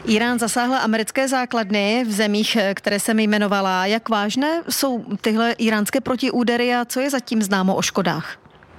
Irán zasáhl americké základny v zemích, které jsem jmenovala. Jak vážné jsou tyhle iránské protiúdery a co je zatím známo o škodách?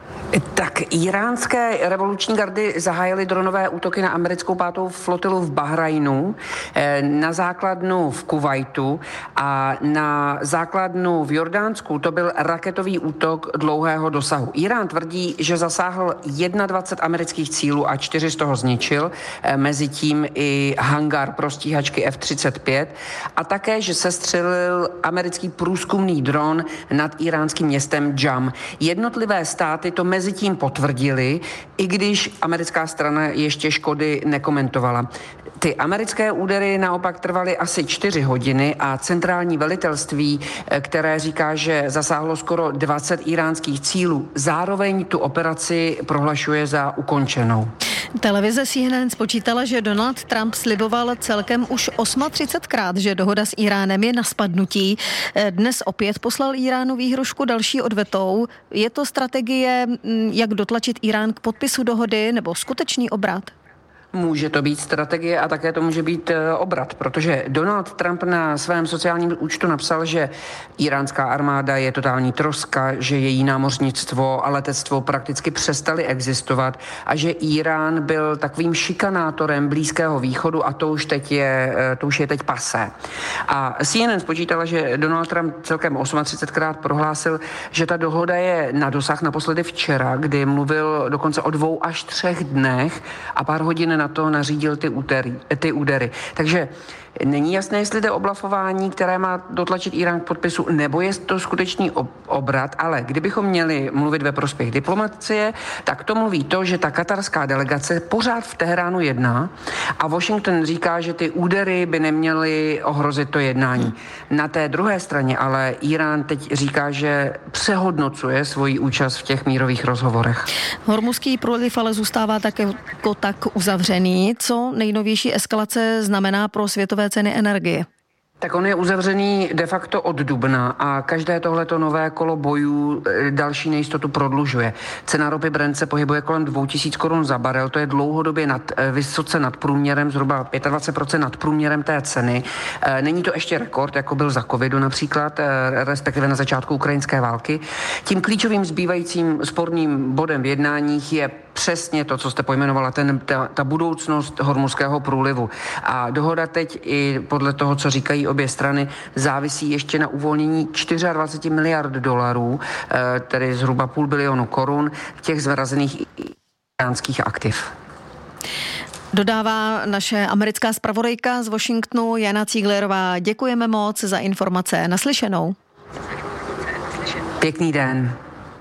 Tak iránské revoluční gardy zahájily dronové útoky na americkou 5. flotilu v Bahrajnu, na základnu v Kuvajtu a na základnu v Jordánsku. To byl raketový útok dlouhého dosahu. Irán tvrdí, že zasáhl 21 amerických cílů a 4 z toho zničil, mezitím i hangár pro stíhačky F-35 a také, že sestřelil americký průzkumný dron nad iránským městem Džam. Jednotlivé státy to mezitím potvrdili, i když americká strana ještě škody nekomentovala. Ty americké údery naopak trvaly asi 4 hodiny a centrální velitelství, které říká, že zasáhlo skoro 20 iránských cílů, zároveň tu operaci prohlašuje za ukončenou. Televize CNN spočítala, že Donald Trump sliboval celkem už 38krát, že dohoda s Iránem je na spadnutí. Dnes opět poslal Iránu výhrušku další odvetou. Je to strategie, jak dotlačit Irán k podpisu dohody, nebo skutečný obrat? Může to být strategie a také to může být obrat, protože Donald Trump na svém sociálním účtu napsal, že iránská armáda je totální troska, že její námořnictvo a letectvo prakticky přestaly existovat a že Irán byl takovým šikanátorem Blízkého východu a to už je teď pasé. A CNN spočítala, že Donald Trump celkem 38krát prohlásil, že ta dohoda je na dosah, naposledy včera, kdy mluvil dokonce o 2 až 3 dnech a pár hodin na to nařídil ty údery. Takže není jasné, jestli jde o blafování, které má dotlačit Irán k podpisu, nebo je to skutečný obrat, ale kdybychom měli mluvit ve prospěch diplomacie, tak to mluví to, že ta katarská delegace pořád v Teheránu jedná a Washington říká, že ty údery by neměly ohrozit to jednání. Na té druhé straně ale Irán teď říká, že přehodnocuje svoji účast v těch mírových rozhovorech. Hormuzský průliv ale zůstává tak uzavřený. Co nejnovější eskalace znamená pro světové ceny energie? Tak on je uzavřený de facto od dubna a každé tohleto nové kolo bojů další nejistotu prodlužuje. Cena ropy Brent se pohybuje kolem 2000 korun za barel, to je dlouhodobě vysoce nad průměrem, zhruba 25% nad průměrem té ceny. Není to ještě rekord, jako byl za covidu například, respektive na začátku ukrajinské války. Tím klíčovým zbývajícím sporným bodem v jednáních je přesně to, co jste pojmenovala, ta budoucnost hormuzského průlivu. A dohoda teď i podle toho, co říkají obě strany, závisí ještě na uvolnění 24 miliard dolarů, tedy zhruba $500 milionu korun, těch zmrazených iránských aktiv. Dodává naše americká zpravodajka z Washingtonu Jana Cíglerová. Děkujeme moc za informace. Naslyšenou. Pěkný den.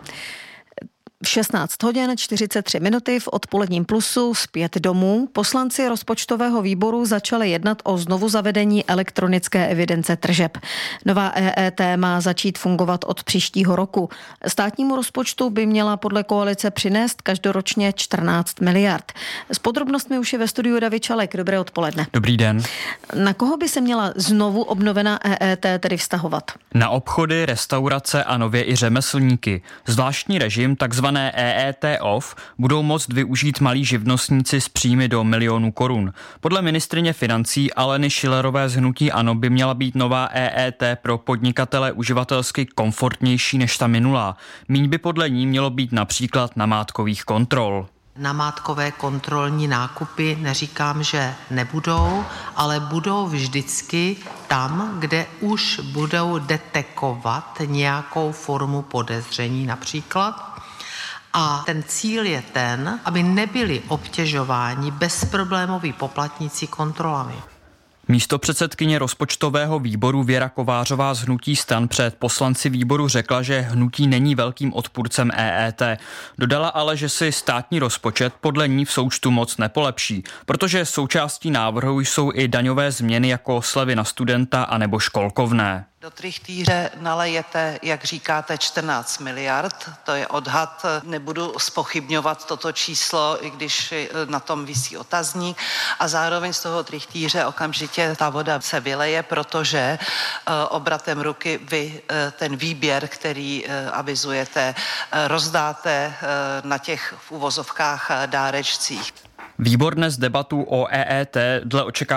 16 hodin 43 minuty v odpoledním plusu zpět domů. Poslanci rozpočtového výboru začali jednat o znovu zavedení elektronické evidence tržeb. Nová EET má začít fungovat od příštího roku. Státnímu rozpočtu by měla podle koalice přinést každoročně 14 miliard. S podrobnostmi už je ve studiu David Čalek. Dobré odpoledne. Dobrý den. Na koho by se měla znovu obnovená EET tedy vztahovat? Na obchody, restaurace a nově i řemeslníky. Zvláštní režim, takzvané EET off, budou moct využít malí živnostníci s příjmy do milionů korun. Podle ministryně financí Aleny Schillerové z hnutí ANO by měla být nová EET pro podnikatele uživatelsky komfortnější než ta minulá. Míň by podle ní mělo být například namátkových kontrol. Namátkové kontrolní nákupy neříkám, že nebudou, ale budou vždycky tam, kde už budou detekovat nějakou formu podezření například. A ten cíl je ten, aby nebyli obtěžováni bezproblémoví poplatníci kontrolami. Místopředsedkyně rozpočtového výboru Věra Kovářová z hnutí STAN před poslanci výboru řekla, že hnutí není velkým odpůrcem EET. Dodala ale, že si státní rozpočet podle ní v součtu moc nepolepší, protože součástí návrhu jsou i daňové změny jako slevy na studenta anebo školkovné. Do trychtýře nalejete, jak říkáte, 14 miliard, to je odhad, nebudu zpochybňovat toto číslo, i když na tom visí otazník, a zároveň z toho trychtýře okamžitě ta voda se vyleje, protože obratem ruky vy ten výběr, který avizujete, rozdáte na těch v uvozovkách dárečcích. Výbor dnes debatu o EET dle očekávání